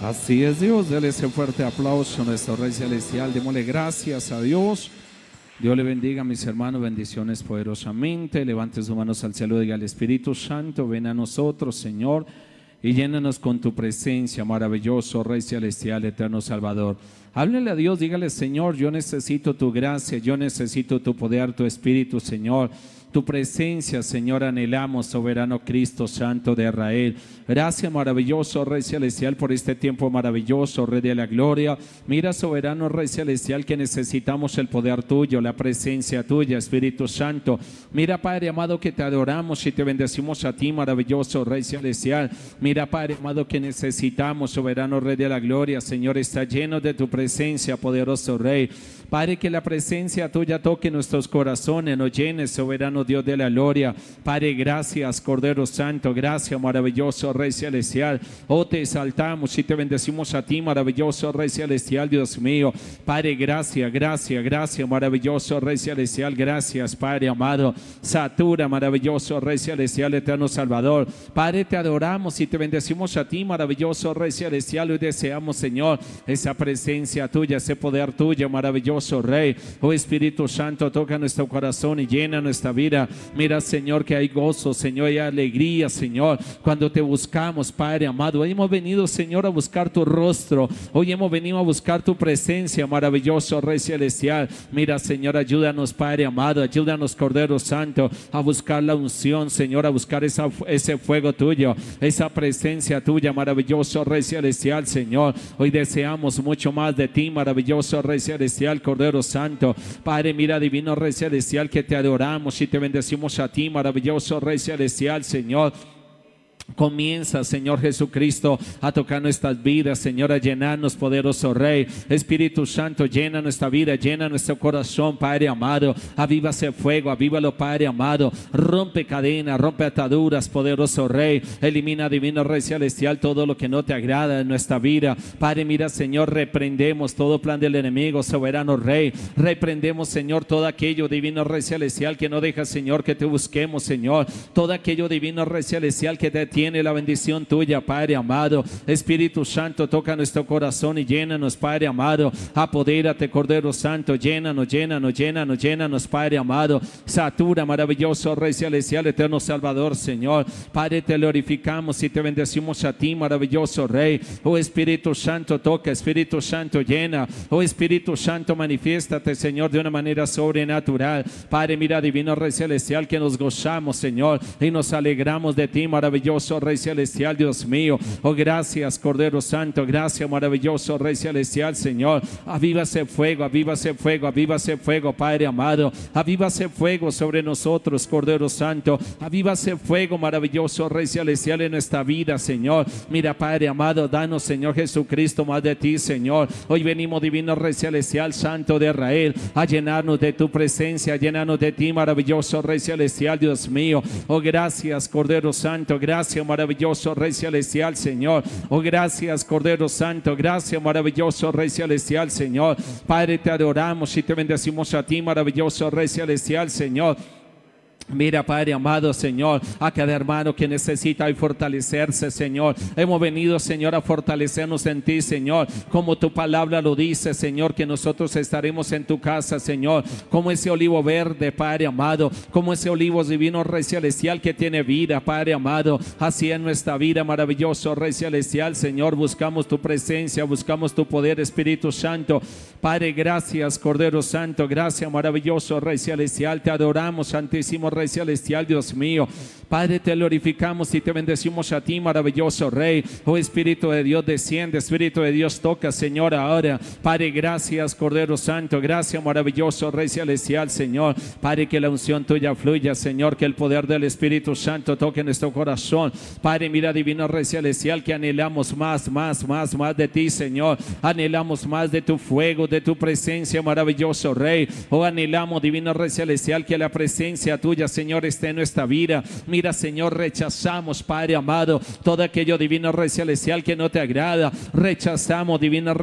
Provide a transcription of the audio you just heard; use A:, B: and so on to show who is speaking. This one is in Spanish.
A: Así es, Dios. Dele ese fuerte aplauso a nuestro Rey Celestial. Démosle gracias a Dios. Dios le bendiga a mis hermanos, bendiciones poderosamente. Levante sus manos al cielo, diga al Espíritu Santo, ven a nosotros, Señor, y llénanos con tu presencia, maravilloso Rey Celestial, eterno Salvador. Háblele a Dios, dígale: Señor, yo necesito tu gracia, yo necesito tu poder, tu Espíritu, Señor. Tu presencia, Señor, anhelamos, soberano Cristo Santo de Israel. Gracias, maravilloso Rey Celestial, por este tiempo maravilloso, Rey de la Gloria. Mira, soberano Rey Celestial, que necesitamos el poder tuyo, la presencia tuya, Espíritu Santo. Mira, Padre amado, que te adoramos y te bendecimos a ti, maravilloso Rey Celestial. Mira, Padre amado, que necesitamos, soberano Rey de la Gloria, Señor, está lleno de tu presencia, poderoso Rey. Padre, que la presencia tuya toque nuestros corazones, nos llene, soberano Dios de la gloria. Padre, gracias, Cordero Santo, gracias, maravilloso Rey Celestial. Oh, te exaltamos y te bendecimos a ti, maravilloso Rey Celestial, Dios mío. Padre, gracias, gracias, gracias, maravilloso Rey Celestial, gracias, Padre amado. Satura, maravilloso Rey Celestial, eterno Salvador. Padre, te adoramos y te bendecimos a ti, maravilloso Rey Celestial. Hoy deseamos, Señor, esa presencia tuya, ese poder tuyo, maravilloso Rey. Oh, Espíritu Santo, toca nuestro corazón y llena nuestra vida. Mira, Señor, que hay gozo, Señor, y alegría, Señor, cuando te buscamos, Padre amado. Hoy hemos venido, Señor, a buscar tu rostro. Hoy hemos venido a buscar tu presencia, maravilloso Rey Celestial. Mira, Señor, ayúdanos, Padre amado, ayúdanos, Cordero Santo, a buscar la unción, Señor, a buscar ese fuego tuyo, esa presencia tuya, maravilloso Rey Celestial, Señor. Hoy deseamos mucho más de ti, maravilloso Rey Celestial, Cordero Santo. Padre, mira, divino Rey Celestial, que te adoramos y te bendecimos a ti, maravilloso Rey Celestial, Señor. Comienza, Señor Jesucristo, a tocar nuestras vidas, Señor, a llenarnos, poderoso Rey. Espíritu Santo, llena nuestra vida, llena nuestro corazón, Padre amado. Aviva ese fuego, avívalo, Padre amado. Rompe cadenas, rompe ataduras, poderoso Rey. Elimina, divino Rey Celestial, todo lo que no te agrada en nuestra vida. Padre, mira, Señor, reprendemos todo plan del enemigo, soberano Rey. Reprendemos, Señor, todo aquello, divino Rey Celestial, que no deja, Señor, que te busquemos, Señor. Todo aquello, divino Rey Celestial, que te tiene la bendición tuya, Padre amado. Espíritu Santo, toca nuestro corazón y llénanos, Padre amado. Apodérate, Cordero Santo, llénanos, llénanos, llénanos, llénanos, Padre amado. Satura, maravilloso Rey Celestial, eterno Salvador, Señor. Padre, te glorificamos y te bendecimos a ti, maravilloso Rey. Oh, Espíritu Santo, toca, Espíritu Santo, llena. Oh, Espíritu Santo, manifiéstate, Señor, de una manera sobrenatural. Padre, mira, divino Rey Celestial, que nos gozamos, Señor, y nos alegramos de ti, maravilloso Rey Celestial, Dios mío. Oh, gracias, Cordero Santo, gracias, maravilloso Rey Celestial, Señor. Aviva ese fuego, aviva ese fuego, aviva ese fuego, Padre amado. Aviva ese fuego sobre nosotros, Cordero Santo. Aviva ese fuego, maravilloso Rey Celestial, en nuestra vida, Señor. Mira, Padre amado, danos, Señor Jesucristo, más de ti, Señor. Hoy venimos, divino Rey Celestial, Santo de Israel, a llenarnos de tu presencia, a llenarnos de ti, maravilloso Rey Celestial, Dios mío. Oh, gracias, Cordero Santo, gracias, maravilloso Rey Celestial, Señor. Oh, gracias, Cordero Santo, gracias, maravilloso Rey Celestial, Señor. Padre, te adoramos y te bendecimos a ti, maravilloso Rey Celestial, Señor. Mira, Padre amado, Señor, a cada hermano que necesita y fortalecerse, Señor. Hemos venido, Señor, a fortalecernos en ti, Señor. Como tu palabra lo dice, Señor, que nosotros estaremos en tu casa, Señor. Como ese olivo verde, Padre amado. Como ese olivo divino, Rey Celestial, que tiene vida, Padre amado. Así en nuestra vida, maravilloso Rey Celestial, Señor. Buscamos tu presencia, buscamos tu poder, Espíritu Santo. Padre, gracias, Cordero Santo. Gracias, maravilloso Rey Celestial. Te adoramos, Santísimo Rey Celestial, Dios mío. Padre, te glorificamos y te bendecimos a ti, maravilloso Rey. Oh, Espíritu de Dios, desciende, Espíritu de Dios, toca, Señor, ahora. Padre, gracias, Cordero Santo, gracias, maravilloso Rey Celestial, Señor. Padre, que la unción tuya fluya, Señor, que el poder del Espíritu Santo toque nuestro corazón. Padre, mira, divino Rey Celestial, que anhelamos más de ti, Señor. Anhelamos más de tu fuego, de tu presencia, maravilloso Rey. Oh, anhelamos, divino Rey Celestial, que la presencia tuya, Señor, esté en nuestra vida. Mira, Señor, rechazamos, Padre amado, todo aquello, divino Rey Celestial, que no te agrada. Rechazamos, divino Rey